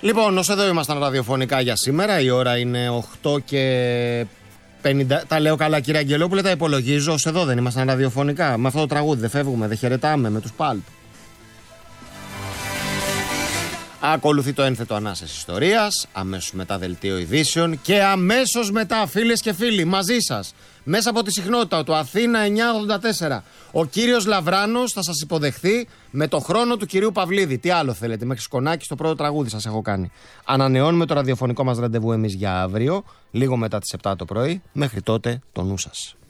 Λοιπόν, ως εδώ ήμασταν ραδιοφωνικά για σήμερα. Η ώρα είναι 8:50. Τα λέω καλά, κύριε Αγγελόπουλε, τα υπολογίζω. Ως εδώ δεν ήμασταν ραδιοφωνικά. Με αυτό το τραγούδι δεν φεύγουμε, δεν χαιρετάμε με τους Pulp. Ακολουθεί το ένθετο Ανάσες Ιστορίας, αμέσως μετά δελτίο ειδήσεων και αμέσως μετά, φίλες και φίλοι, μαζί σας, μέσα από τη συχνότητα του Αθήνα 984, ο κύριος Λαβράνος θα σας υποδεχθεί με το χρόνο του κυρίου Παυλίδη. Τι άλλο θέλετε, μέχρι σκονάκι στο πρώτο τραγούδι σας έχω κάνει. Ανανεώνουμε το ραδιοφωνικό μας ραντεβού εμείς για αύριο, λίγο μετά τις 7 το πρωί. Μέχρι τότε, το νου σας.